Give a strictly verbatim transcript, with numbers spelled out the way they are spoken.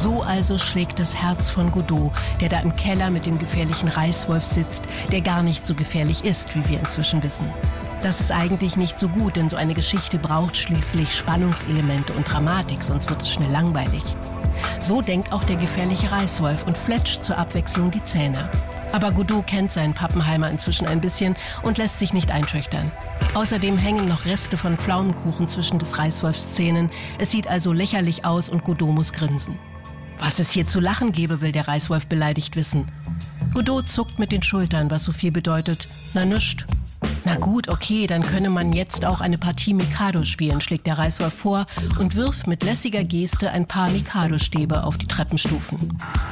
So also schlägt das Herz von Godot, der da im Keller mit dem gefährlichen Reißwolf sitzt, der gar nicht so gefährlich ist, wie wir inzwischen wissen. Das ist eigentlich nicht so gut, denn so eine Geschichte braucht schließlich Spannungselemente und Dramatik, sonst wird es schnell langweilig. So denkt auch der gefährliche Reißwolf und fletscht zur Abwechslung die Zähne. Aber Godot kennt seinen Pappenheimer inzwischen ein bisschen und lässt sich nicht einschüchtern. Außerdem hängen noch Reste von Pflaumenkuchen zwischen des Reißwolfs Zähnen. Es sieht also lächerlich aus und Godot muss grinsen. Was es hier zu lachen gebe, will der Reißwolf beleidigt wissen. Godot zuckt mit den Schultern, was so viel bedeutet, na nischt. Na gut, okay, dann könne man jetzt auch eine Partie Mikado spielen, schlägt der Reißwolf vor und wirft mit lässiger Geste ein paar Mikado-Stäbe auf die Treppenstufen.